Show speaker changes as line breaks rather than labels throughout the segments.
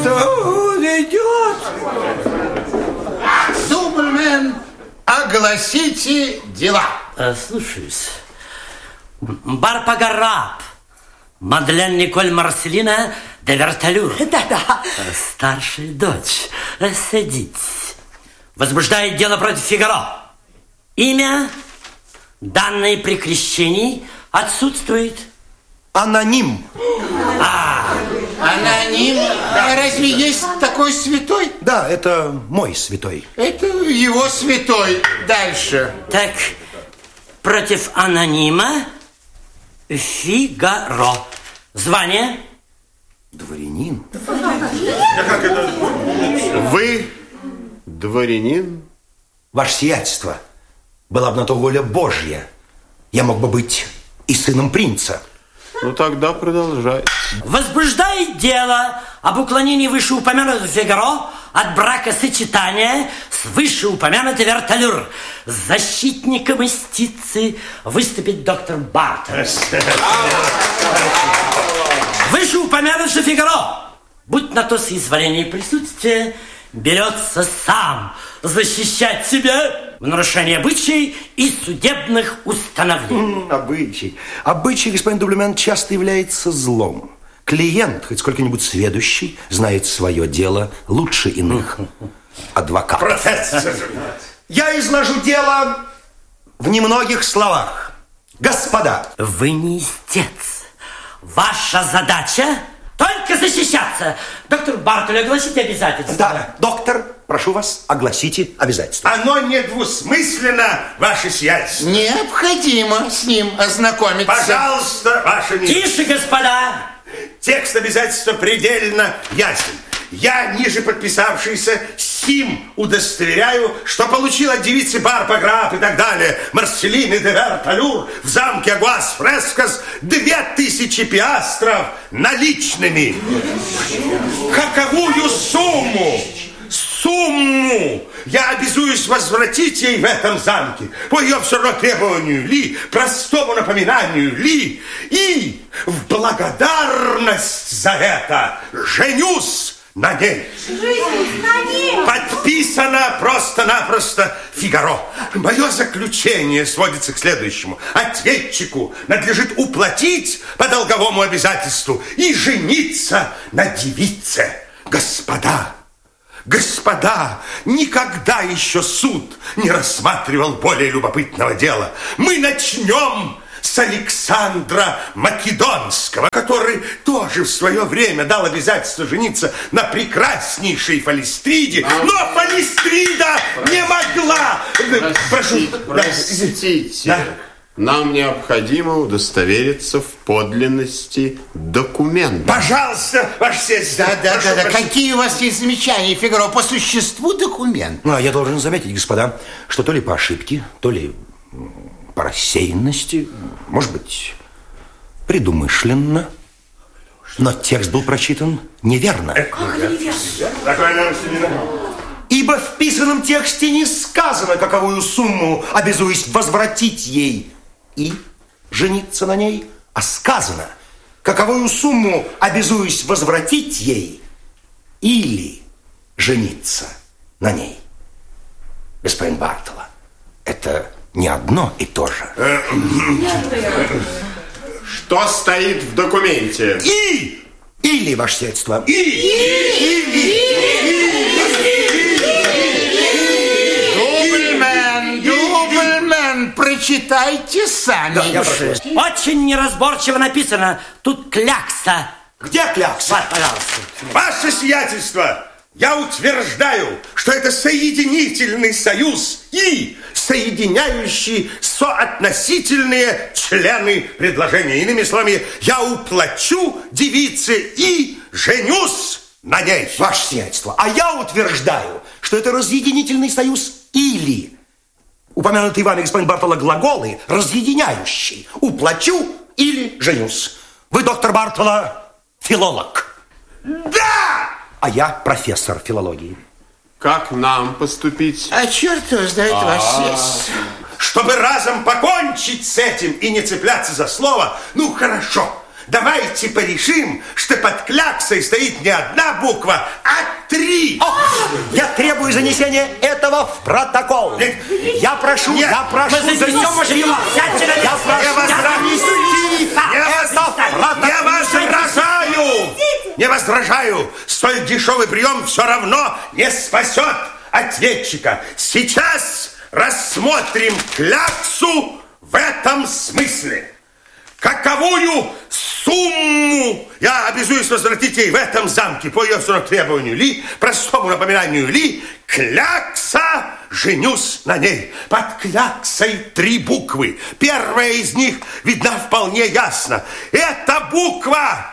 Что он идет?
Дубльмен, огласите дела.
Слушаюсь. Барпагарап, Мадлен Николь Марселина де Верталюр.
Да.
Старшая дочь. Садитесь. Возбуждает дело против Фигаро. Имя, данные при крещении, отсутствует.
Аноним.
Аноним? Разве есть такой святой?
Да, это мой святой.
Это его святой. Дальше.
Так, против анонима Фигаро. Звание?
Дворянин.
Вы дворянин?
Ваше сиятельство, была бы на то воля Божья. Я мог бы быть и сыном принца.
Ну, тогда продолжай.
Возбуждает дело об уклонении вышеупомянутого Фигаро от бракосочетания с вышеупомянутой Верталюр. Защитником истицы выступит доктор Бартон. Вышеупомянутый Фигаро, будь на то соизволение и присутствие, берется сам защищать себя в нарушении обычаев и судебных установлений.
Обычай, господин Дубльмен, часто является злом. Клиент, хоть сколько-нибудь сведущий, знает свое дело лучше иных. Адвокат.
Профессор!
Я изложу дело в немногих словах. Господа.
Вы не истец. Ваша задача только защищаться. Доктор Бартоль, огласите обязательства.
Да, доктор, прошу вас, огласите обязательства.
Оно недвусмысленно, ваше сиятельство.
Необходимо с ним ознакомиться.
Пожалуйста, ваше милость.
Тише, господа.
Текст обязательства предельно ясен. Я, ниже подписавшийся, сим удостоверяю, что получил от девицы Барпаграф и так далее Марселины де Верталюр в замке Агуас Фрескос 2000 пиастров наличными. Каковую сумму я обязуюсь возвратить ей в этом замке по ее все равно требованию ли, простому напоминанию ли, и в благодарность за это женюсь на ней. Подписано просто-напросто Фигаро. Мое заключение сводится к следующему. Ответчику надлежит уплатить по долговому обязательству и жениться на девице. Господа, никогда еще суд не рассматривал более любопытного дела. Мы начнем с Александра Македонского, который тоже в свое время дал обязательство жениться на прекраснейшей Фалистриде, но Фалистрида не могла. Простите. Да.
Нам необходимо удостовериться в подлинности документа.
Пожалуйста, ваше сельство.
Да. Какие у вас есть замечания, Фигаро? По существу документ.
Ну, а я должен заметить, господа, что то ли по ошибке, то ли по рассеянности, может быть, предумышленно, но текст был прочитан неверно. Ибо в писанном тексте не сказано, каковую сумму обязуюсь возвратить ей и жениться на ней, а сказано, каковую сумму обязуюсь возвратить ей или жениться на ней. Господин Бартола, это не одно и то же.
Что стоит в документе?
Или, ваше сиятельство.
Дубльмен, прочитайте сами.
Да, я прошу.
Очень неразборчиво написано. Тут клякса.
Где клякса?
Вот, пожалуйста.
Ваше сиятельство, я утверждаю, что это соединительный союз и соединяющий соотносительные члены предложения. Иными словами, я уплачу девице и женюсь на ней.
Ваше сиятельство, а я утверждаю, что это разъединительный союз или упомянутый вами господин Бартола глаголы разъединяющий. Уплачу или женюсь. Вы, доктор Бартола, филолог.
Да!
А я профессор филологии.
Как нам поступить?
А черт его знает, ваше сиятельство.
Чтобы разом покончить с этим и не цепляться за слово, ну, хорошо. давайте порешим, что под кляксой стоит не одна буква, а 3.
Я требую занесения этого в протокол. Я прошу,
Мы занесем ваше дело. Сядьте на место.
Не возражаю. Столь дешевый прием все равно не спасет ответчика. Сейчас рассмотрим кляксу в этом смысле. Каковую сумму я обязуюсь возвратить ей в этом замке по ее требованию ли, простому напоминанию ли, клякса, женюсь на ней. Под кляксой 3 буквы. Первая из них видна вполне ясно. Это буква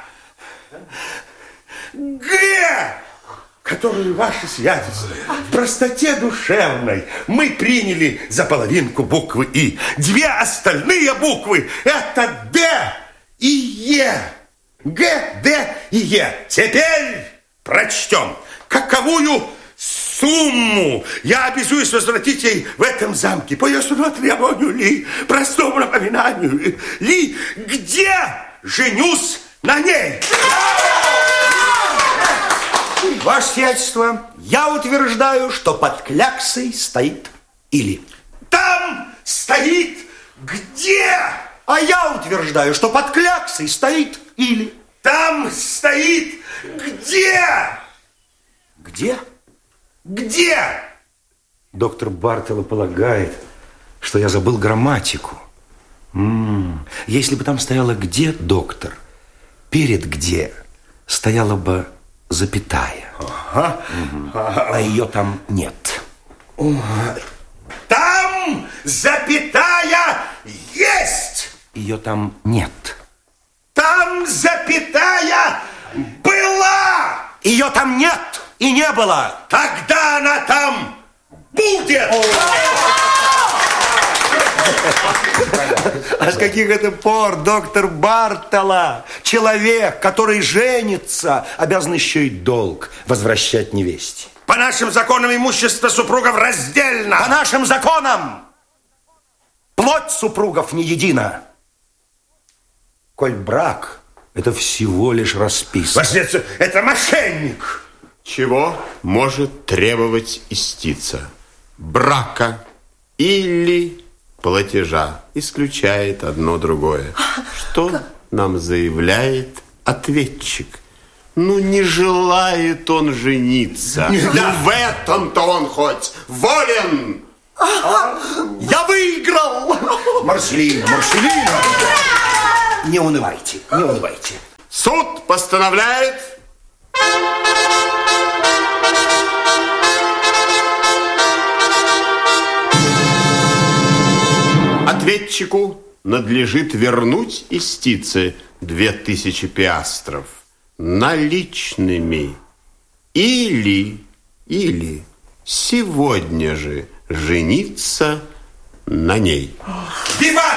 Г, которую ваше сиятельство в простоте душевной мы приняли за половинку буквы И. 2 остальные буквы – это Д и Е. Г, Д и Е. Теперь прочтем. Каковую сумму я обязуюсь возвратить ей в этом замке по ее требованию ли, простому напоминанию ли, где женюсь на ней.
Ваше сиятельство, я утверждаю, что под кляксой стоит или.
Там стоит где?
А я утверждаю, что под кляксой стоит или.
Там стоит где?
Где?
Где?
Доктор Бартелло полагает, что я забыл грамматику. Если бы там стояло «где», доктор, перед «где» стояла бы запятая. А ее там нет.
Там запятая есть.
Ее там нет.
Там запятая была.
Ее там нет и не было.
Тогда она там будет.
А с каких это пор доктор Бартелло, человек, который женится, обязан еще и долг возвращать невесте?
По нашим законам имущество супругов раздельно.
По нашим законам плоть супругов не едина. Коль брак – это всего лишь расписка.
Ваше сиятельство, это мошенник.
Чего может требовать истица? Брака или платежа. Исключает одно другое. Что нам заявляет ответчик? Ну, не желает он жениться. Да в этом-то он хоть волен.
Я выиграл! Марселина, Марселина! Не унывайте, не унывайте.
Суд постановляет... Ответчику надлежит вернуть истице 2000 пиастров наличными или сегодня же жениться на ней.
Виват!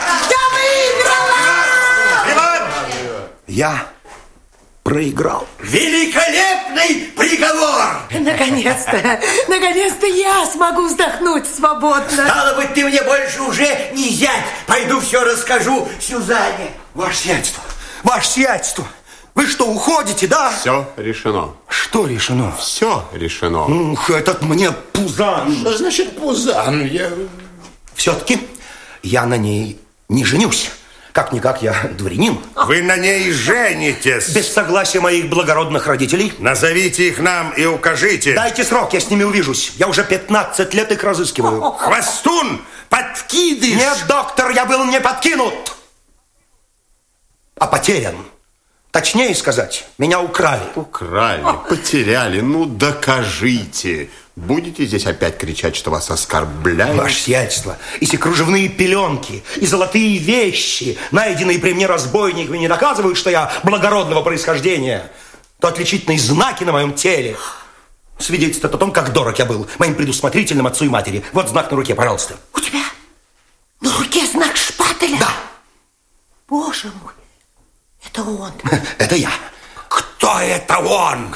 Я выиграла!
Виват!
Я проиграл.
Великолепный приговор!
Наконец-то я смогу вздохнуть свободно.
Стало быть, ты мне больше уже не зять. Пойду все расскажу Сюзанне.
Ваше сиятельство, вы что, уходите, да?
Все решено.
Что решено?
Все решено.
Ух, этот мне пузан.
Что значит пузан?
Все-таки я на ней не женюсь. Как-никак я дворянин.
Вы на ней женитесь.
Без согласия моих благородных родителей.
Назовите их нам и укажите.
Дайте срок, я с ними увижусь. Я уже 15 лет их разыскиваю.
Хвостун, подкидыш.
Нет, доктор, я был не подкинут, а потерян. Точнее сказать, меня украли.
Украли, потеряли. Ну, докажите. Будете здесь опять кричать, что вас оскорбляют?
Ваше сиятельство, если кружевные пеленки и золотые вещи, найденные при мне разбойниками, не доказывают, что я благородного происхождения, то отличительные знаки на моем теле свидетельствуют о том, как дорог я был моим предусмотрительным отцу и матери. Вот знак на руке, пожалуйста.
У тебя на руке знак шпателя?
Да.
Боже мой, это он.
Это я.
Кто это он?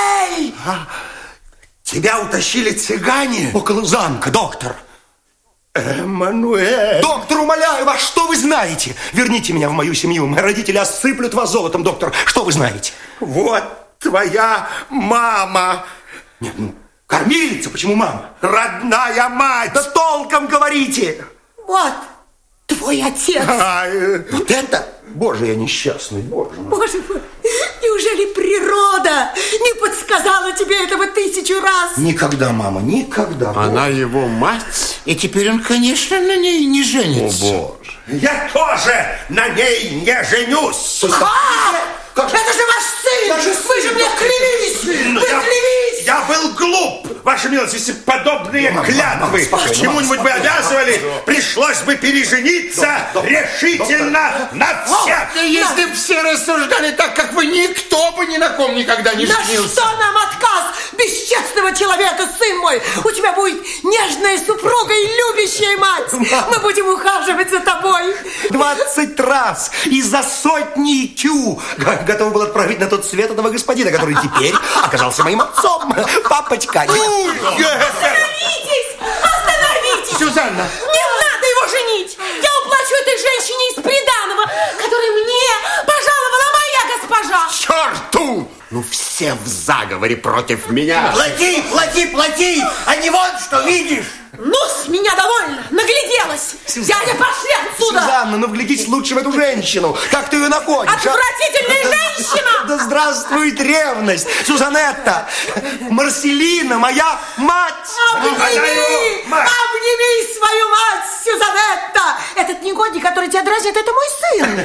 Эммануэль!
Тебя утащили цыгане?
Около замка, доктор.
Эммануэль.
Доктор, умоляю вас, что вы знаете? Верните меня в мою семью. Мои родители осыплют вас золотом, доктор. Что вы знаете?
Вот твоя мама.
Нет, ну, кормилица, почему мама?
Родная мать.
Да толком говорите.
Вот твой отец.
Вот это? Боже, я несчастный, боже мой.
Боже мой, неужели природа не подсказала тебе этого 1000 раз?
Никогда, мама, никогда.
Она его мать?
И теперь он, конечно, на ней не
О,
женится.
Боже.
Я тоже на ней не женюсь.
Это же ваш сын! Вы же мне клялись! Вы клялись!
Я был глуп, ваша милость, если подобные клятвы к чему-нибудь бы обязывали, пришлось бы пережениться решительно на всех.
Если бы все рассуждали так, как вы, никто бы ни на ком никогда не
На
женился.
что нам отказ бесчестного человека, сын мой? У тебя будет нежная супруга и любящая мать. Мы будем ухаживать за тобой.
20 раз и за сотни тю готов был отправить на тот свет этого господина, который теперь оказался моим отцом. Папочка.
Остановитесь! Остановитесь!
Сюзанна!
Не надо его женить! Я уплачу этой женщине из приданого, который мне пожаловала моя госпожа!
Черту! Ну, все в заговоре против меня.
Плати, плати, плати! А не вот что, видишь?
Ну, с меня довольно! Нагляделась! Дядя, пошли отсюда!
Сюзанна, ну вглядись лучше в эту женщину. Как ты ее находишь?
Отвратительная женщина!
Да здравствует ревность! Сюзанетта! Марселина, моя мать!
Обними! Обними свою мать, Сюзанетта! Этот негодник, который тебя дразнит, это мой сын!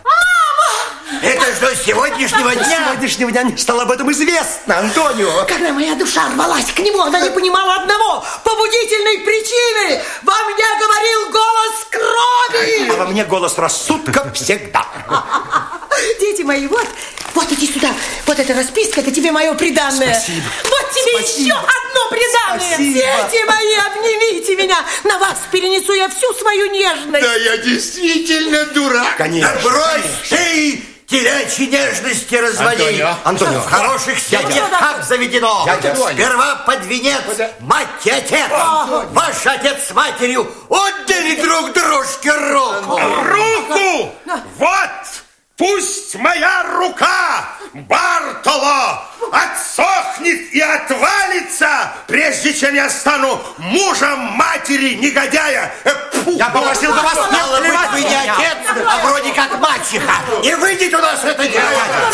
Это что, с сегодняшнего
С
дня?
сегодняшнего дня не стало об этом известно, Антонио.
Когда моя душа рвалась к нему, она не понимала одного побудительной причины. Во мне говорил голос крови.
А во мне голос рассудка всегда.
Дети мои, вот иди сюда. Вот эта расписка, это тебе мое приданное.
Спасибо.
Вот тебе
Спасибо.
еще одно приданное.
Спасибо.
Дети мои, обнимите меня. На вас перенесу я всю свою нежность.
Да я действительно дурак.
Конечно.
Да брось ты телячьи нежности разводи.
Антонио.
В хороших семьях как заведено.
Дядя.
Сперва под венец мать и отец. Ваш отец с матерью отдали друг дружке руку.
Руку! Вот! Пусть моя рука, Бартоло, отсохнет и отвалится, прежде чем я стану мужем матери негодяя.
Я попросил бы вас не
Стало быть,
плевать
вы не
меня.
отец, а вроде как мачеха. Не выйдет у нас это дело.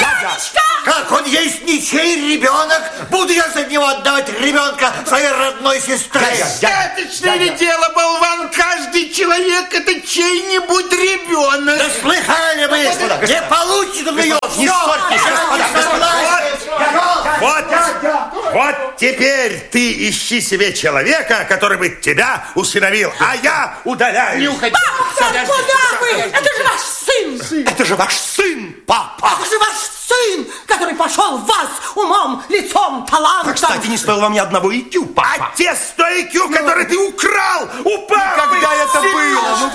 Как он есть ничей ребенок, буду я за него отдавать ребенка своей родной сестре.
Достаточно ли дело, болван? Каждый человек это чей-нибудь ребенок.
Да слыхали мы, не получит он ее.
Не ссорьтесь, господа.
Вот теперь ты ищи себе человека, который бы тебя усыновил, а я удаляюсь.
Не уходи.
Папа, куда вы? Это же ваш сын.
Это же ваш сын, папа.
Это же ваш сын, который пошел в вас умом, лицом, талантом.
Кстати, не стоил вам ни одного IQ, папа.
А те 100 IQ, которые ты украл у папы.
Когда это было? Ну,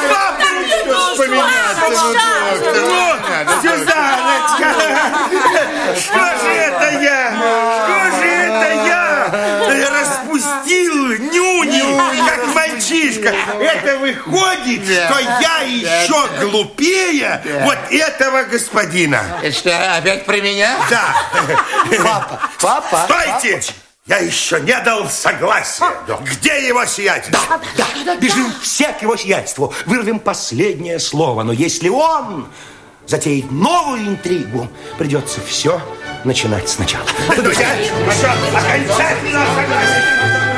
Сюзанночка, что же это я? Что же это я? Распустил нюни, как мальчишка. Это выходит, что я еще глупее вот этого господина.
Это что, опять про меня?
Да.
Папа.
Стойте! Я еще не дал согласия. Где его сиятельство?
Да, бежим все к его сиятельству. Вырвем последнее слово. Но если он затеет новую интригу, придется все начинать сначала.
Но я окончательно